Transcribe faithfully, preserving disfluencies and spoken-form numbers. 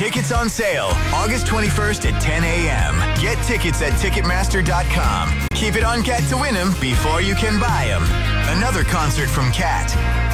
Tickets on sale August twenty-first at ten a.m. Get tickets at Ticketmaster dot com. Keep it on Cat to win them before you can buy them. Another concert from Cat.